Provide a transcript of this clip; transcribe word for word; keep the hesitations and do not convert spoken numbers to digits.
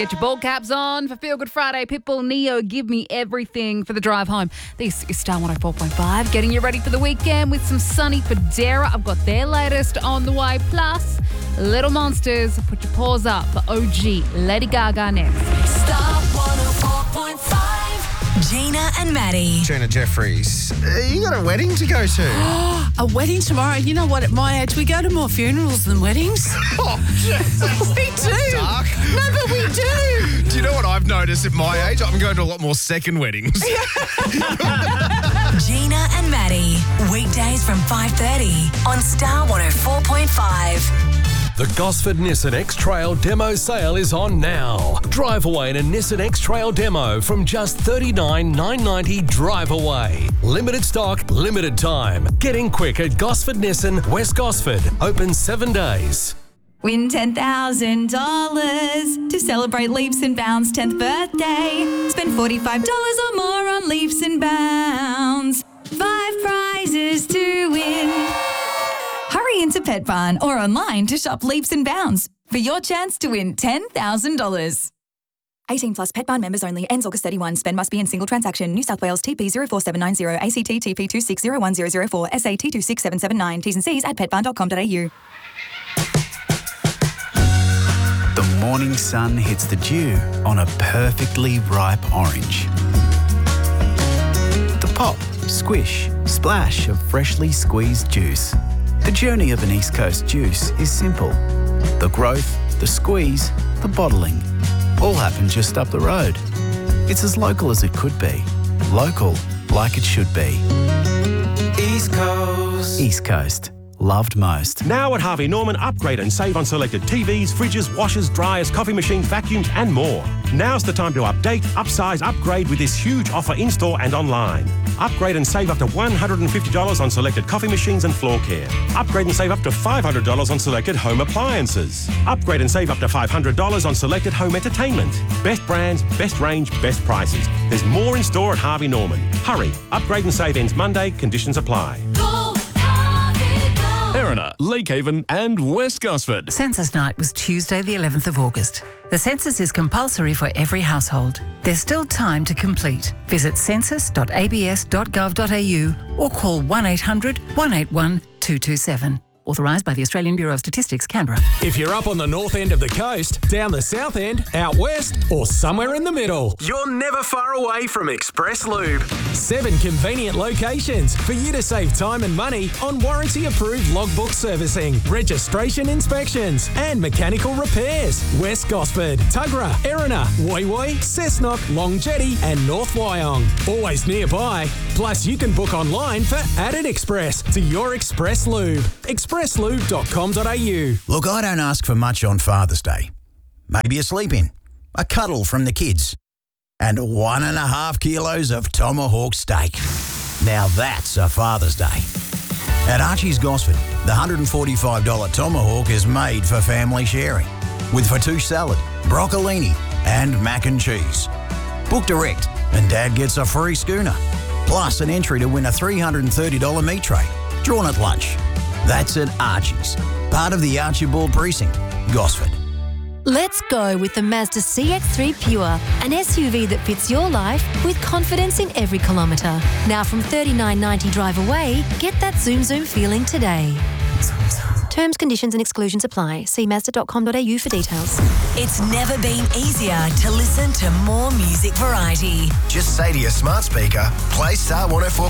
Get your ball caps on for Feel Good Friday. Pitbull, Neo, Give Me Everything for the drive home. This is Star one oh four point five. Getting you ready for the weekend with some Sunny Federa. I've got their latest on the way. Plus, Little Monsters. Put your paws up for O G Lady Gaga next. Star one oh four point five. Gina and Maddie. Gina Jeffries, uh, you got a wedding to go to. A wedding tomorrow. You know what? At my age, we go to more funerals than weddings. Oh, we do. Dark. No, but we do. Do you know what I've noticed at my age? I'm going to a lot more second weddings. Gina and Maddie. Weekdays from five thirty on Star one oh four point five. The Gosford Nissan X-Trail demo sale is on now. Drive away in a Nissan X-Trail demo from just thirty-nine thousand nine hundred ninety dollars drive away. Limited stock, limited time. Get in quick at Gosford Nissan, West Gosford. Open seven days. Win ten thousand dollars to celebrate Leaps and Bounds' tenth birthday. Spend forty-five dollars or more on Leaps and Bounds. Five prizes to win. Hurry into Pet Barn or online to shop Leaps and Bounds for your chance to win ten thousand dollars. eighteen plus Pet Barn members only. Ends August thirty-first. Spend must be in single transaction. New South Wales T P zero four seven nine zero, A C T T P two six zero one zero zero four, S A T two six seven seven nine. T's and C's at pet barn dot com dot a u. The morning sun hits the dew on a perfectly ripe orange. The pop, squish, splash of freshly squeezed juice. The journey of an East Coast juice is simple. The growth, the squeeze, the bottling, all happen just up the road. It's as local as it could be. Local, like it should be. East Coast. East Coast. Loved most. Now at Harvey Norman, upgrade and save on selected T Vs, fridges, washers, dryers, coffee machines, vacuums and more. Now's the time to update, upsize, upgrade with this huge offer in-store and online. Upgrade and save up to one hundred fifty dollars on selected coffee machines and floor care. Upgrade and save up to five hundred dollars on selected home appliances. Upgrade and save up to five hundred dollars on selected home entertainment. Best brands, best range, best prices. There's more in store at Harvey Norman. Hurry. Upgrade and save ends Monday. Conditions apply. Erina, Lakehaven and West Gosford. Census night was Tuesday the eleventh of August. The census is compulsory for every household. There's still time to complete. Visit census dot a b s dot gov dot a u or call one eight hundred, one eight one, two two seven. Authorised by the Australian Bureau of Statistics, Canberra. If you're up on the north end of the coast, down the south end, out west, or somewhere in the middle, you're never far away from Express Lube. Seven convenient locations for you to save time and money on warranty-approved logbook servicing, registration inspections, and mechanical repairs. West Gosford, Tuggerah, Erina, Woy Woy, Cessnock, Long Jetty, and North Wyong. Always nearby. Plus, you can book online for Added Express to your Express Lube. express lube dot com dot a u. Look, I don't ask for much on Father's Day. Maybe a sleep-in, a cuddle from the kids, and one and a half kilos of tomahawk steak. Now that's a Father's Day. At Archie's Gosford, the one hundred forty-five dollars tomahawk is made for family sharing, with fattoush salad, broccolini, and mac and cheese. Book direct, and Dad gets a free schooner, plus an entry to win a three hundred thirty dollars meat tray, drawn at lunch. That's at Archie's, part of the Archibald Precinct, Gosford. Let's go with the Mazda C X three Pure, an S U V that fits your life with confidence in every kilometre. Now from thirty-nine ninety drive away, get that zoom zoom feeling today. Terms, conditions and exclusions apply. See mazda dot com dot a u for details. It's never been easier to listen to more music variety. Just say to your smart speaker, play Star one oh four